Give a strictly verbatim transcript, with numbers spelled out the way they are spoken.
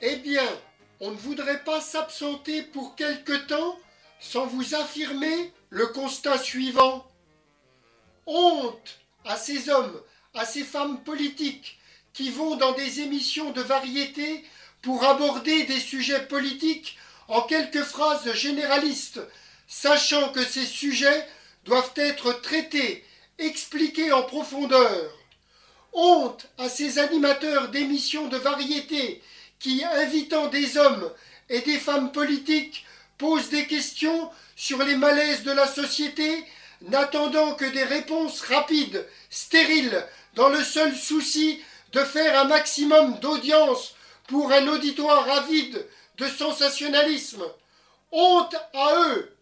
Eh bien, on ne voudrait pas s'absenter pour quelque temps sans vous affirmer le constat suivant. Honte à ces hommes, à ces femmes politiques qui vont dans des émissions de variété pour aborder des sujets politiques en quelques phrases généralistes, sachant que ces sujets doivent être traités, expliqués en profondeur. Honte à ces animateurs d'émissions de variété qui, invitant des hommes et des femmes politiques, posent des questions sur les malaises de la société, n'attendant que des réponses rapides, stériles, dans le seul souci de faire un maximum d'audience pour un auditoire avide de sensationnalisme. Honte à eux!